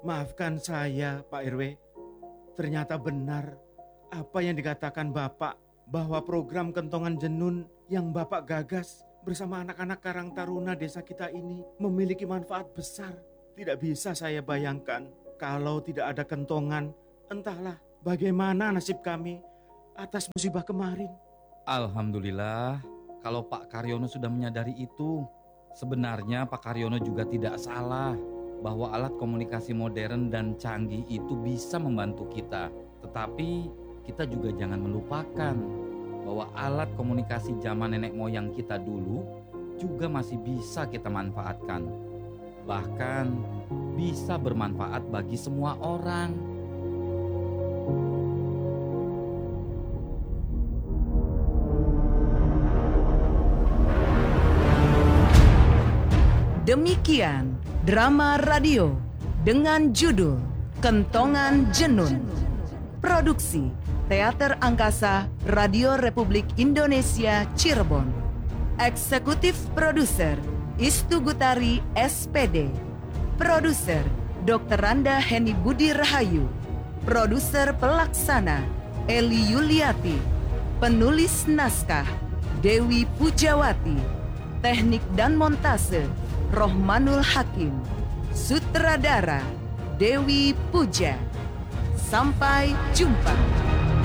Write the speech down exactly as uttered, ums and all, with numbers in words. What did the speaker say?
Maafkan saya, Pak R W. Ternyata benar apa yang dikatakan Bapak bahwa program kentongan jenun yang Bapak gagas bersama anak-anak Karang Taruna desa kita ini memiliki manfaat besar. Tidak bisa saya bayangkan kalau tidak ada kentongan, entahlah bagaimana nasib kami atas musibah kemarin. Alhamdulillah, kalau Pak Karyono sudah menyadari itu. Sebenarnya Pak Karyono juga tidak salah bahwa alat komunikasi modern dan canggih itu bisa membantu kita. Tetapi kita juga jangan melupakan bahwa alat komunikasi zaman nenek moyang kita dulu juga masih bisa kita manfaatkan. Bahkan bisa bermanfaat bagi semua orang. Demikian drama radio dengan judul Kentongan Jenun. Produksi Teater Angkasa Radio Republik Indonesia Cirebon. Eksekutif Produser Istu Gutari S P D. Produser dokter Randa Heni Budi Rahayu. Produser Pelaksana Eli Yuliati. Penulis naskah Dewi Pujawati. Teknik dan montase Rohmanul Hakim. Sutradara Dewi Puja. Sampai jumpa.